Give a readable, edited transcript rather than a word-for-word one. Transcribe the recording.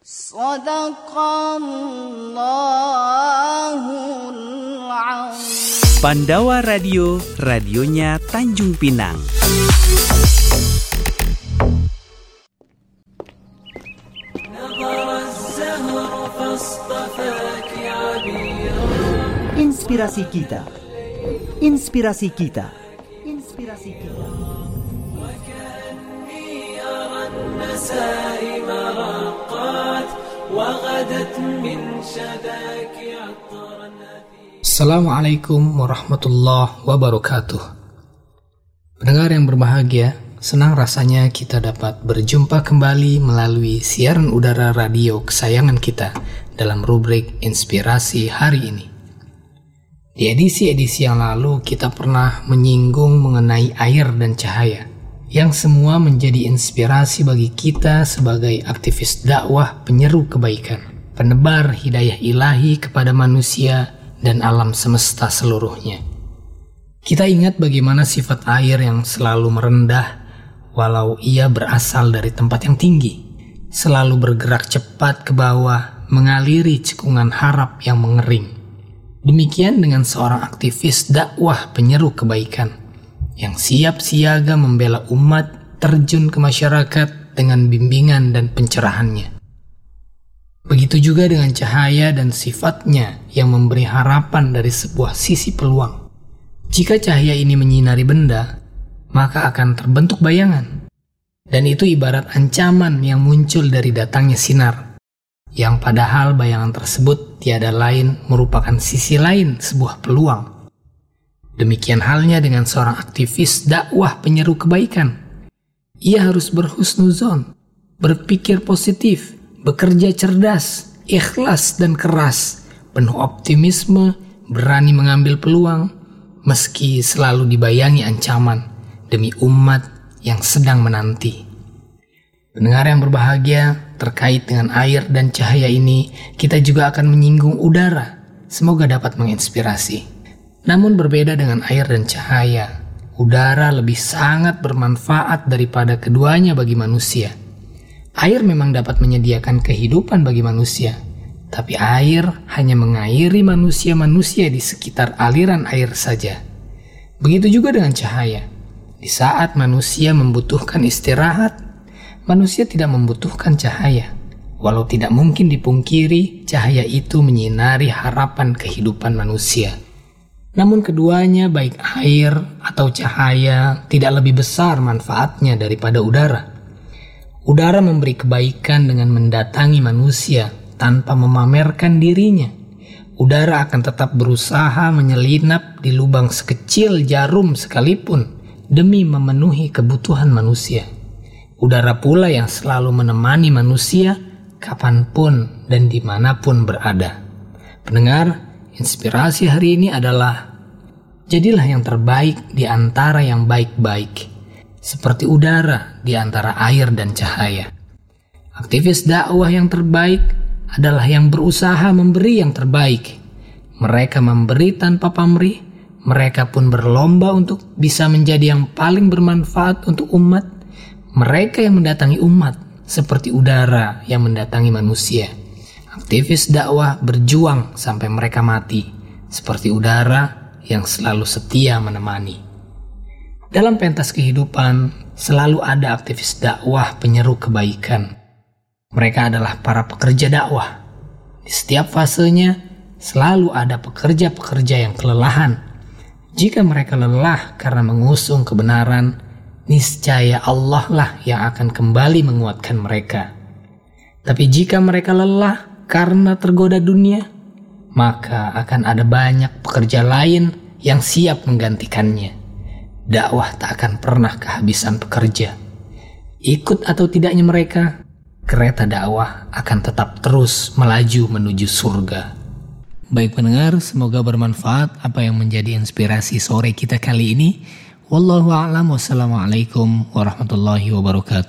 Shadaqallahul Azim. Pandawa Radio, radionya Tanjung Pinang. Inspirasi kita. Inspirasi kita. Inspirasi kita. Assalamualaikum warahmatullahi wabarakatuh. Pendengar yang berbahagia, senang rasanya kita dapat berjumpa kembali melalui siaran udara radio kesayangan kita dalam rubrik Inspirasi hari ini. Di edisi-edisi yang lalu kita pernah menyinggung mengenai air dan cahaya, yang semua menjadi inspirasi bagi kita sebagai aktivis dakwah penyeru kebaikan, penebar hidayah ilahi kepada manusia dan alam semesta seluruhnya. Kita ingat bagaimana sifat air yang selalu merendah walau ia berasal dari tempat yang tinggi, selalu bergerak cepat ke bawah, mengaliri cekungan harap yang mengering. Demikian dengan seorang aktivis dakwah penyeru kebaikan yang siap siaga membela umat terjun ke masyarakat dengan bimbingan dan pencerahannya. Begitu juga dengan cahaya dan sifatnya yang memberi harapan dari sebuah sisi peluang. Jika cahaya ini menyinari benda, maka akan terbentuk bayangan. Dan itu ibarat ancaman yang muncul dari datangnya sinar, yang padahal bayangan tersebut tiada lain merupakan sisi lain sebuah peluang. Demikian halnya dengan seorang aktivis dakwah penyeru kebaikan. Ia harus berhusnuzon, berpikir positif, bekerja cerdas, ikhlas dan keras, penuh optimisme, berani mengambil peluang, meski selalu dibayangi ancaman demi umat yang sedang menanti. Pendengar yang berbahagia, terkait dengan air dan cahaya ini, kita juga akan menyinggung udara. Semoga dapat menginspirasi. Namun berbeda dengan air dan cahaya, udara lebih sangat bermanfaat daripada keduanya bagi manusia. Air memang dapat menyediakan kehidupan bagi manusia, tapi air hanya mengairi manusia-manusia di sekitar aliran air saja. Begitu juga dengan cahaya. Di saat manusia membutuhkan istirahat, manusia tidak membutuhkan cahaya. Walau tidak mungkin dipungkiri, cahaya itu menyinari harapan kehidupan manusia. Namun keduanya, baik air atau cahaya, tidak lebih besar manfaatnya daripada udara. Udara memberi kebaikan dengan mendatangi manusia tanpa memamerkan dirinya. Udara akan tetap berusaha menyelinap di lubang sekecil jarum sekalipun demi memenuhi kebutuhan manusia. Udara pula yang selalu menemani manusia kapanpun dan dimanapun berada. Pendengar, inspirasi hari ini adalah jadilah yang terbaik di antara yang baik-baik, seperti udara di antara air dan cahaya. Aktivis dakwah yang terbaik adalah yang berusaha memberi yang terbaik. Mereka memberi tanpa pamrih, mereka pun berlomba untuk bisa menjadi yang paling bermanfaat untuk umat. Mereka yang mendatangi umat seperti udara yang mendatangi manusia. Aktivis dakwah berjuang sampai mereka mati, seperti udara yang selalu setia menemani. Dalam pentas kehidupan, selalu ada aktivis dakwah penyeru kebaikan. Mereka adalah para pekerja dakwah. Di setiap fasenya, selalu ada pekerja-pekerja yang kelelahan. Jika mereka lelah karena mengusung kebenaran, niscaya Allah lah yang akan kembali menguatkan mereka. Tapi jika mereka lelah karena tergoda dunia, maka akan ada banyak pekerja lain yang siap menggantikannya. Dakwah tak akan pernah kehabisan pekerja. Ikut atau tidaknya mereka, kereta dakwah akan tetap terus melaju menuju surga. Baik pendengar, semoga bermanfaat apa yang menjadi inspirasi sore kita kali ini. Wallahu a'lam. Wassalamualaikum warahmatullahi wabarakatuh.